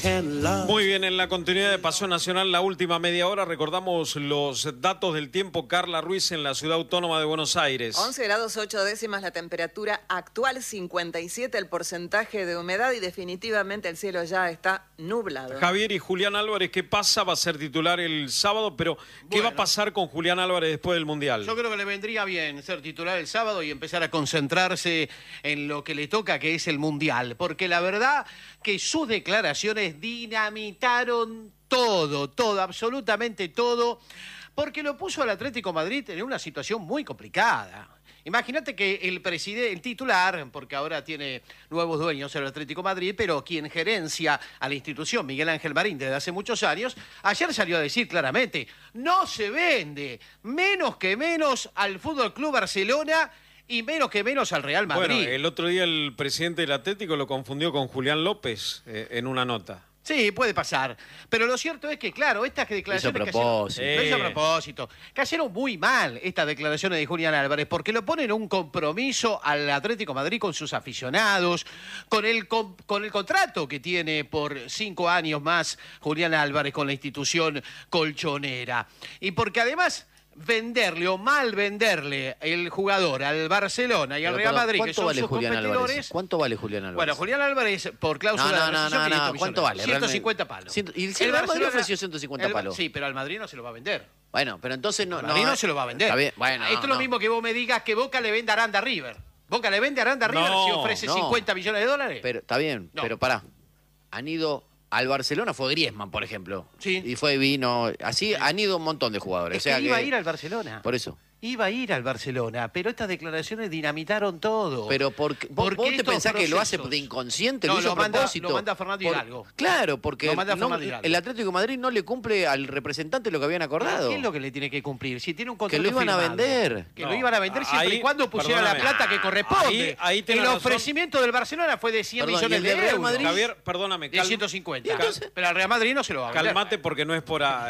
Muy bien, en la continuidad de Paseo Nacional, la última media hora, recordamos los datos del tiempo. Carla Ruiz en la Ciudad Autónoma de Buenos Aires. 11 grados 8 décimas la temperatura actual, 57 el porcentaje de humedad y definitivamente el cielo ya está nublado. Javier y Julián Álvarez, ¿qué pasa? Va a ser titular el sábado, pero ¿qué va a pasar con Julián Álvarez después del Mundial? Yo creo que le vendría bien ser titular el sábado y empezar a concentrarse en lo que le toca, que es el Mundial. Porque la verdad que sus declaraciones dinamitaron todo, absolutamente todo, porque lo puso al Atlético Madrid en una situación muy complicada. Imagínate que el titular, porque ahora tiene nuevos dueños el Atlético Madrid, pero quien gerencia a la institución, Miguel Ángel Marín, desde hace muchos años, ayer salió a decir claramente, no se vende, menos que menos al Fútbol Club Barcelona y menos que menos al Real Madrid. Bueno, el otro día el presidente del Atlético lo confundió con Julián López en una nota. Sí, puede pasar. Pero lo cierto es que, claro, estas declaraciones... Lo hizo a propósito. Cayeron muy mal estas declaraciones de Julián Álvarez, porque lo ponen un compromiso al Atlético Madrid con sus aficionados, con el contrato que tiene por 5 años más Julián Álvarez con la institución colchonera. Y porque además... venderle o mal venderle el jugador al Barcelona y al Real Madrid, que son vale sus Julián competidores. Álvarez? ¿Cuánto vale Julián Álvarez? Bueno, Julián Álvarez, por cláusula No, ¿cuánto vale? 150 palos. ¿Y si el Real Madrid ofreció 150 palos? Sí, pero al Madrid no se lo va a vender. Bueno, pero entonces no... Al Madrid no se lo va a vender. Está bien, bueno, esto es lo mismo que vos me digas que Boca le vende a Aranda a River. Boca le vende a Aranda a River si ofrece 50 millones de dólares. Pero está bien, pero pará. Han ido... Al Barcelona fue Griezmann, por ejemplo. Sí. Y vino... Así han ido un montón de jugadores. Es que iba a ir al Barcelona. Por eso. Iba a ir al Barcelona, pero estas declaraciones dinamitaron todo. Pero ¿vos te pensás que lo hace de inconsciente? No, lo hizo a propósito. Lo manda Fernando Hidalgo. Claro, porque el Atlético de Madrid no le cumple al representante lo que habían acordado. ¿Qué es lo que le tiene que cumplir? Si tiene un contrato que lo iban firmado, a vender. Que lo iban a vender siempre y cuando pusiera la plata que corresponde. El ofrecimiento del Barcelona fue de 100 millones de euros. Madrid, Javier, perdóname. De 150. Pero al Real Madrid no se lo va a vender. Calmate porque no es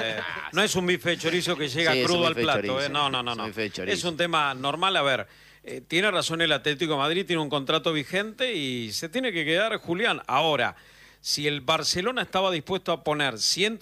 no es un bife de chorizo que llega crudo al plato. No. Es un tema normal. A ver, tiene razón el Atlético de Madrid, tiene un contrato vigente y se tiene que quedar Julián. Ahora, si el Barcelona estaba dispuesto a poner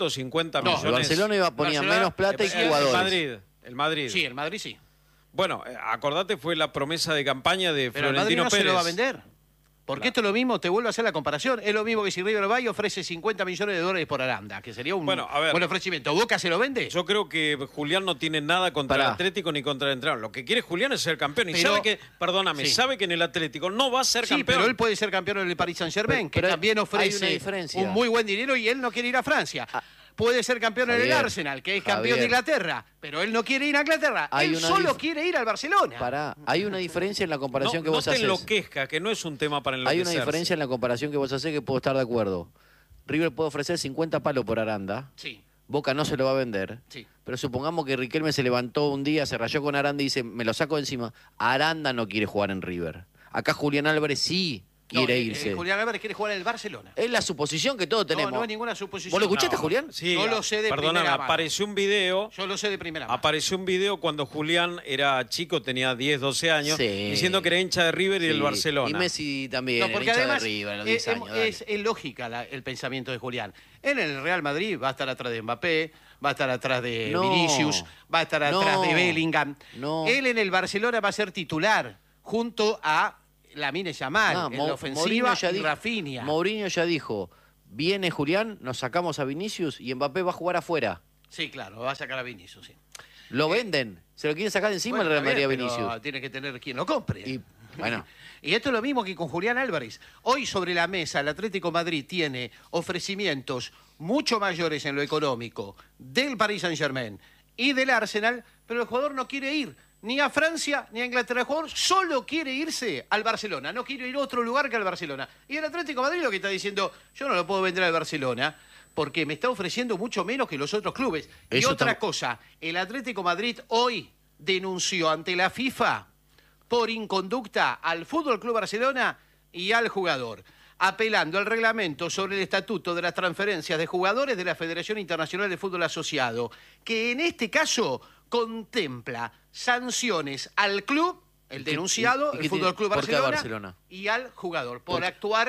150 millones... el Barcelona iba a poner menos plata y jugadores. El Madrid. Sí, el Madrid sí. Bueno, acordate, fue la promesa de campaña de Pero Florentino no Pérez. Se lo va a vender. Porque esto es lo mismo, te vuelvo a hacer la comparación, es lo mismo que si River va y ofrece 50 millones de dólares por Aranda, que sería un buen ofrecimiento. ¿Boca se lo vende? Yo creo que Julián no tiene nada contra el Atlético ni contra el entrenador. Lo que quiere Julián es ser campeón. Y sabe que, perdóname, sabe que en el Atlético no va a ser campeón. Pero él puede ser campeón en el Paris Saint-Germain, que también ofrece un muy buen dinero y él no quiere ir a Francia. Puede ser campeón en el Arsenal, que es campeón de Inglaterra, pero él no quiere ir a Inglaterra. Él solo quiere ir al Barcelona. Hay una diferencia en la comparación que vos haces. No te enloquezca, que no es un tema para enloquecerse. Hay una diferencia en la comparación que vos haces que puedo estar de acuerdo. River puede ofrecer 50 palos por Aranda. Sí. Boca no se lo va a vender. Sí. Pero supongamos que Riquelme se levantó un día, se rayó con Aranda y dice, me lo saco de encima. Aranda no quiere jugar en River. Acá Julián Álvarez sí quiere irse. Julián Álvarez quiere jugar en el Barcelona. Es la suposición que todos tenemos. No es ninguna suposición. ¿Vos lo escuchaste, Julián? Sí, yo lo sé de primera mano. Apareció un video. Yo lo sé de primera mano. Apareció un video cuando Julián era chico, tenía 10, 12 años, diciendo que era hincha de River y del Barcelona. Y Messi también, no, porque era hincha además de River a los 10 años. Es lógica el pensamiento de Julián. Él en el Real Madrid va a estar atrás de Mbappé, va a estar atrás de Vinicius, va a estar atrás de Bellingham. Él en el Barcelona va a ser titular junto a Lamine Yamal, en la ofensiva y Rafinha. Mourinho ya dijo, viene Julián, nos sacamos a Vinicius y Mbappé va a jugar afuera. Sí, claro, va a sacar a Vinicius, sí. Lo venden, se lo quieren sacar de encima el Real Madrid a Vinicius. Tiene que tener quien lo compre. Y, bueno. Y esto es lo mismo que con Julián Álvarez. Hoy sobre la mesa el Atlético Madrid tiene ofrecimientos mucho mayores en lo económico del Paris Saint-Germain y del Arsenal, pero el jugador no quiere ir ni a Francia ni a Inglaterra. El jugador solo quiere irse al Barcelona, no quiere ir a otro lugar que al Barcelona. Y el Atlético de Madrid lo que está diciendo, yo no lo puedo vender al Barcelona porque me está ofreciendo mucho menos que los otros clubes. Y otra cosa, el Atlético de Madrid hoy denunció ante la FIFA por inconducta al Fútbol Club Barcelona y al jugador, apelando al reglamento sobre el estatuto de las transferencias de jugadores de la Federación Internacional de Fútbol Asociado, que en este caso contempla sanciones al club, el denunciado, el Fútbol Club Barcelona, y al jugador, por actuar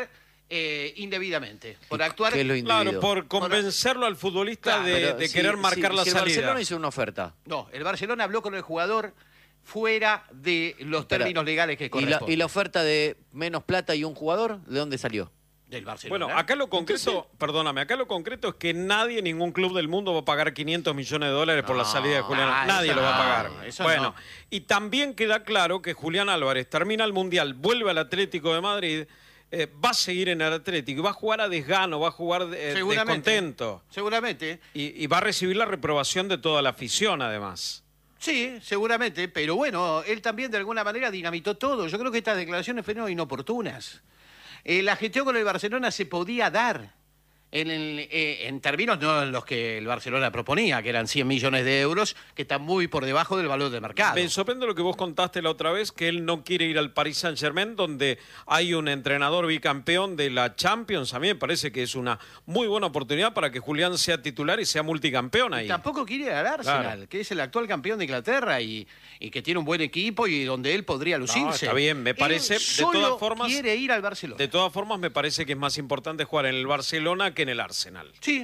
indebidamente, por actuar... ¿Qué es lo indebido? Claro, por convencerlo al futbolista de querer marcar la salida. El Barcelona hizo una oferta. No, el Barcelona habló con el jugador fuera de los términos legales que corresponden. ¿Y la oferta de menos plata y un jugador, de dónde salió? Del Barcelona. Bueno, acá lo concreto, perdóname, acá lo concreto es que nadie, ningún club del mundo va a pagar 500 millones de dólares por la salida de Julián. Nadie lo va a pagar. Bueno, y también queda claro que Julián Álvarez termina el Mundial, vuelve al Atlético de Madrid, va a seguir en el Atlético, va a jugar a desgano, va a jugar descontento. Seguramente. Y va a recibir la reprobación de toda la afición, además. Sí, seguramente, pero bueno, él también de alguna manera dinamitó todo. Yo creo que estas declaraciones fueron inoportunas. La gestión con el Barcelona se podía dar en términos no en los que el Barcelona proponía, que eran 100 millones de euros, que están muy por debajo del valor de mercado. Me sorprende lo que vos contaste la otra vez, que él no quiere ir al Paris Saint-Germain, donde hay un entrenador bicampeón de la Champions. A mí me parece que es una muy buena oportunidad para que Julián sea titular y sea multicampeón ahí. Y tampoco quiere ir al Arsenal, claro, que es el actual campeón de Inglaterra y que tiene un buen equipo y donde él podría lucirse. No, está bien, me parece, él de todas formas, quiere ir al Barcelona. De todas formas, me parece que es más importante jugar en el Barcelona que en el Arsenal. Sí,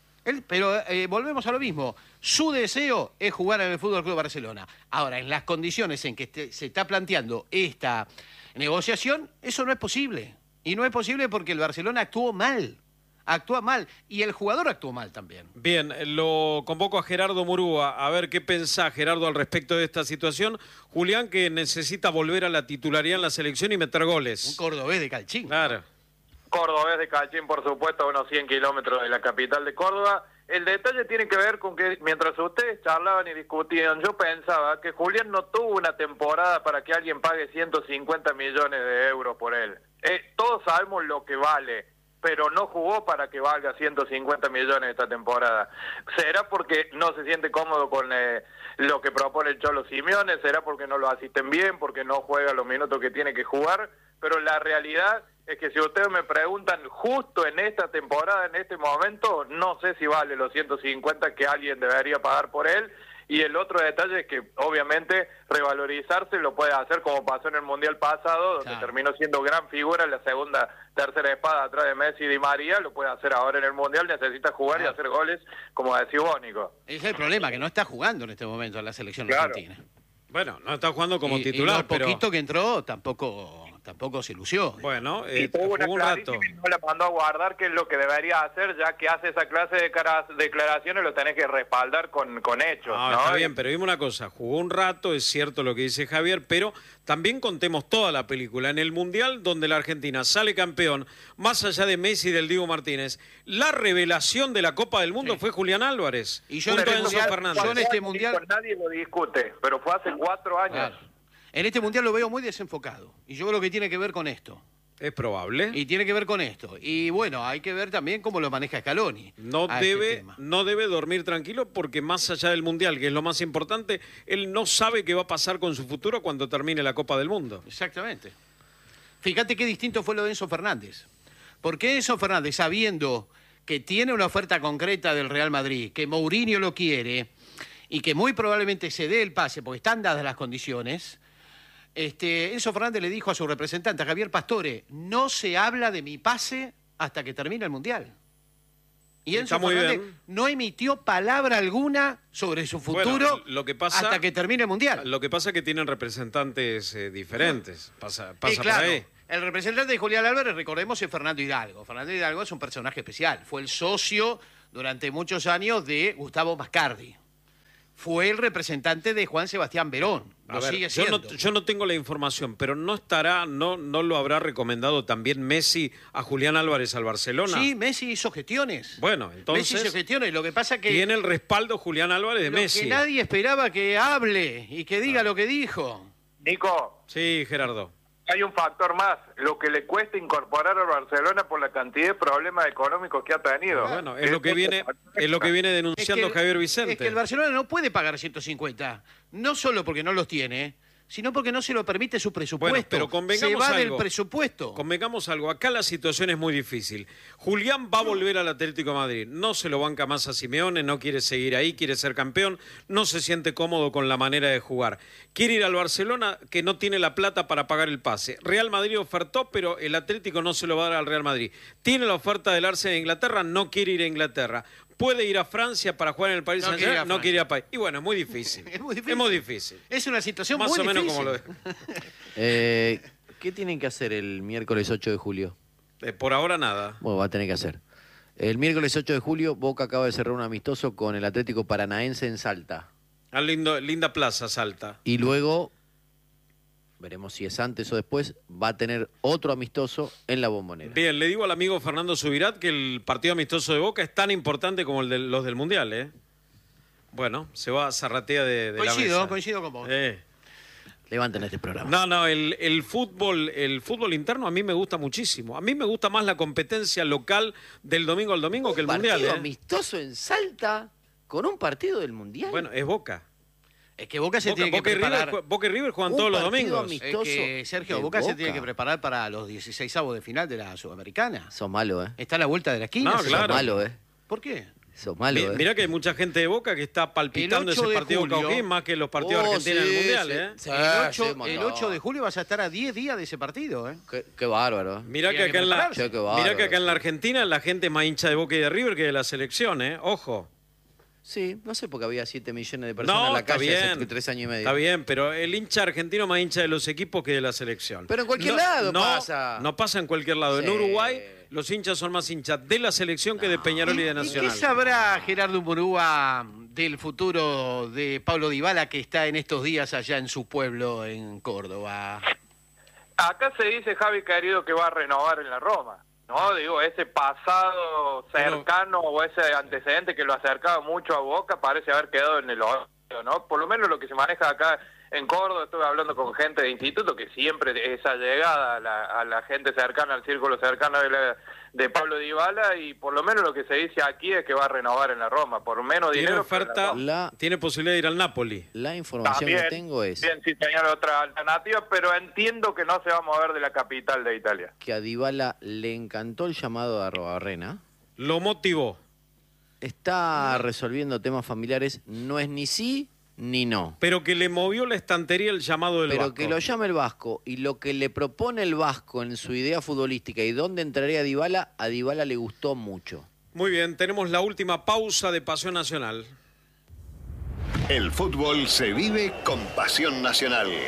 pero volvemos a lo mismo. Su deseo es jugar en el Fútbol Club Barcelona. Ahora, en las condiciones en que se está planteando esta negociación, eso no es posible. Y no es posible porque el Barcelona actuó mal. Actúa mal. Y el jugador actuó mal también. Bien, lo convoco a Gerardo Murúa. A ver qué pensás, Gerardo, al respecto de esta situación. Julián, que necesita volver a la titularidad en la selección y meter goles. Un cordobés de Calchín. Claro. Cordobés de Calchín, por supuesto, a unos 100 kilómetros de la capital de Córdoba. El detalle tiene que ver con que mientras ustedes charlaban y discutían, yo pensaba que Julián no tuvo una temporada para que alguien pague 150 millones de euros por él. Todos sabemos lo que vale, pero no jugó para que valga 150 millones esta temporada. ¿Será porque no se siente cómodo con lo que propone el Cholo Simeone? ¿Será porque no lo asisten bien, porque no juega los minutos que tiene que jugar? Pero la realidad es que si ustedes me preguntan justo en esta temporada, en este momento, no sé si vale los 150 que alguien debería pagar por él. Y el otro detalle es que obviamente revalorizarse lo puede hacer como pasó en el Mundial pasado, donde terminó siendo gran figura en la segunda, tercera espada atrás de Messi y Di María, lo puede hacer ahora en el Mundial, necesita jugar y hacer goles, como decía Bónico. Ese es el problema, que no está jugando en este momento en la selección argentina. Bueno, no está jugando como titular, pero... poquito que entró tampoco se lució. Bueno, jugó un rato. No la mandó a guardar, que es lo que debería hacer, ya que hace esa clase de declaraciones, lo tenés que respaldar con hechos. ¿no? Está bien, pero dime una cosa, jugó un rato, es cierto lo que dice Javier, pero también contemos toda la película. En el Mundial, donde la Argentina sale campeón, más allá de Messi y del Diego Martínez, la revelación de la Copa del Mundo fue Julián Álvarez, junto a Enzo Fernández. Yo en este Mundial nadie lo discute, pero fue hace 4 años. Claro. En este Mundial lo veo muy desenfocado. Y yo creo que tiene que ver con esto. Es probable. Y tiene que ver con esto. Y bueno, hay que ver también cómo lo maneja Scaloni. No debe dormir tranquilo porque más allá del Mundial, que es lo más importante, él no sabe qué va a pasar con su futuro cuando termine la Copa del Mundo. Exactamente. Fíjate qué distinto fue lo de Enzo Fernández. Porque Enzo Fernández, sabiendo que tiene una oferta concreta del Real Madrid, que Mourinho lo quiere y que muy probablemente se dé el pase porque están dadas las condiciones... Enzo Fernández le dijo a su representante, a Javier Pastore, no se habla de mi pase hasta que termine el Mundial. Y Enzo Fernández no emitió palabra alguna sobre su futuro hasta que termine el Mundial. Lo que pasa es que tienen representantes diferentes. Pasa claro, por ahí. El representante de Julián Álvarez, recordemos, es Fernando Hidalgo. Fernando Hidalgo es un personaje especial. Fue el socio durante muchos años de Gustavo Mascardi. Fue el representante de Juan Sebastián Verón. Sigue siendo. Yo no tengo la información, pero no lo habrá recomendado también Messi a Julián Álvarez al Barcelona. Sí, Messi hizo gestiones. Bueno, entonces Messi hizo gestiones. Lo que pasa que tiene el respaldo Julián Álvarez de Messi. Que nadie esperaba que hable y que diga lo que dijo. Nico. Sí, Gerardo. Hay un factor más, lo que le cuesta incorporar a Barcelona por la cantidad de problemas económicos que ha tenido. Bueno, es lo que viene denunciando Javier Vicente. Es que el Barcelona no puede pagar 150, no solo porque no los tiene, sino porque no se lo permite su presupuesto. Bueno, pero convengamos se va algo. del presupuesto. Convengamos algo, acá la situación es muy difícil. Julián va a volver al Atlético de Madrid, no se lo banca más a Simeone, no quiere seguir ahí, quiere ser campeón, no se siente cómodo con la manera de jugar. Quiere ir al Barcelona, que no tiene la plata para pagar el pase. Real Madrid ofertó, pero el Atlético no se lo va a dar al Real Madrid. Tiene la oferta del Arsenal de Inglaterra, no quiere ir a Inglaterra. Puede ir a Francia para jugar en el Paris Saint-Germain, no quiere ir a París. Y bueno, es muy difícil. Es muy difícil. Es una situación más muy o menos difícil. como lo ¿Qué tienen que hacer el miércoles 8 de julio? Por ahora nada. Bueno, va a tener que hacer. El miércoles 8 de julio, Boca acaba de cerrar un amistoso con el Atlético Paranaense en Salta. Linda plaza, Salta. Y luego, veremos si es antes o después, va a tener otro amistoso en la Bombonera. Bien, le digo al amigo Fernando Subirat que el partido amistoso de Boca es tan importante como los del Mundial, ¿eh? Bueno, se va a Zarratea de la mesa. Coincido con vos. Levanten este programa. No, el fútbol interno a mí me gusta muchísimo. A mí me gusta más la competencia local del domingo al domingo que el Mundial. ¿Un partido amistoso en Salta con un partido del Mundial? Bueno, es Boca. Es que Boca se tiene que preparar. Boca y River juegan todos los domingos. Es que, Sergio, Boca se tiene que preparar para los 16avos de final de la Sudamericana. Sos malo, Está a la vuelta de la esquina. No, claro. Sos malo, ¿Por qué? Sos malo, Mirá que hay mucha gente de Boca que está palpitando ese partido Cauquín más que los partidos argentinos en el Mundial, El 8 de julio vas a estar a 10 días de ese partido, Qué bárbaro. Mirá que acá en la Argentina la gente es más hincha de Boca y de River que de la selección, Ojo. Sí, no sé, porque había 7 millones de personas en la calle hace 3 años y medio. Está bien, pero el hincha argentino más hincha de los equipos que de la selección. Pero en cualquier lado pasa. No pasa en cualquier lado. Sí. En Uruguay los hinchas son más hinchas de la selección que de Peñarol y de Nacional. ¿Y qué sabrá Gerardo Murúa del futuro de Pablo Dybala, que está en estos días allá en su pueblo, en Córdoba? Acá se dice, Javi querido, que va a renovar en la Roma. No, digo, ese pasado cercano o ese antecedente que lo acercaba mucho a Boca parece haber quedado en el olvido, ¿no? Por lo menos lo que se maneja acá en Córdoba, estuve hablando con gente de instituto que siempre esa llegada a la gente cercana, al círculo cercano de Pablo Dybala, y por lo menos lo que se dice aquí es que va a renovar en la Roma, por menos tiene dinero. Oferta, tiene posibilidad de ir al Napoli. La información que tengo es... Bien, sí, señor, otra alternativa, pero entiendo que no se va a mover de la capital de Italia. Que a Dybala le encantó el llamado de Arrobarrena. Lo motivó. Está resolviendo temas familiares, no es ni sí ni no. Pero que le movió la estantería el llamado del Vasco. Pero que lo llame el Vasco y lo que le propone el Vasco en su idea futbolística y dónde entraría a Dybala le gustó mucho. Muy bien, tenemos la última pausa de Pasión Nacional. El fútbol se vive con Pasión Nacional.